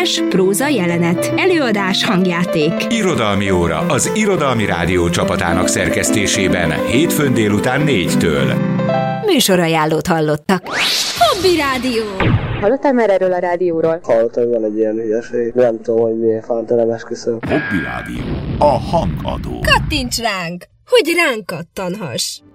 Vers, próza, jelenet. Előadás, hangjáték. Irodalmi óra az Irodalmi Rádió csapatának szerkesztésében hétfőn délután 4-től. Műsorajánlót hallottak. Hobby Rádió. Hallottál már erről a rádióról? Hallottam, hogy van egy ilyen hülyeség. Nem tudom, hogy miért fánta, esküszöm. Hobby Rádió. A hangadó. Kattints ránk, hogy ránk kattanhass.